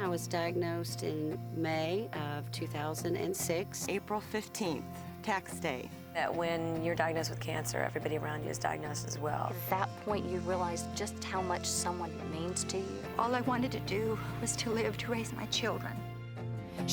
was diagnosed in May of 2006. April 15th, tax day. That when you're diagnosed with cancer, everybody around you is diagnosed as well. At that point, you realize just how much someone means to you. All I wanted to do was to live to raise my children.